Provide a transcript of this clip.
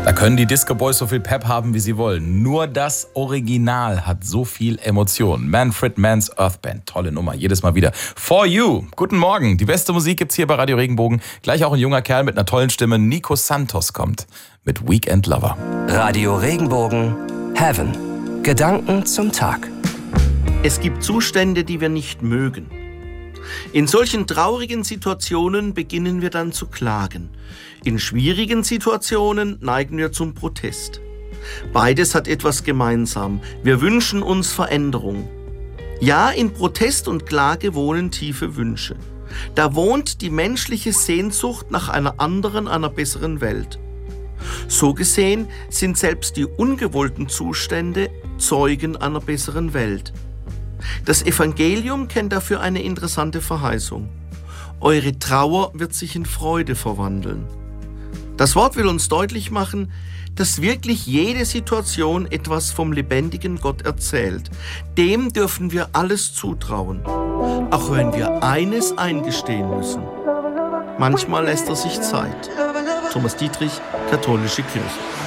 Da können die Disco Boys so viel Pep haben, wie sie wollen. Nur das Original hat so viel Emotion. Manfred Mann's Earth Band. Tolle Nummer, jedes Mal wieder. For You. Guten Morgen. Die beste Musik gibt's hier bei Radio Regenbogen. Gleich auch ein junger Kerl mit einer tollen Stimme. Nico Santos kommt mit Weekend Lover. Radio Regenbogen. Heaven. Gedanken zum Tag. Es gibt Zustände, die wir nicht mögen. In solchen traurigen Situationen beginnen wir dann zu klagen. In schwierigen Situationen neigen wir zum Protest. Beides hat etwas gemeinsam. Wir wünschen uns Veränderung. Ja, in Protest und Klage wohnen tiefe Wünsche. Da wohnt die menschliche Sehnsucht nach einer anderen, einer besseren Welt. So gesehen sind selbst die ungewollten Zustände Zeugen einer besseren Welt. Das Evangelium kennt dafür eine interessante Verheißung. Eure Trauer wird sich in Freude verwandeln. Das Wort will uns deutlich machen, dass wirklich jede Situation etwas vom lebendigen Gott erzählt. Dem dürfen wir alles zutrauen, auch wenn wir eines eingestehen müssen. Manchmal lässt er sich Zeit. Thomas Dietrich, Katholische Kirche.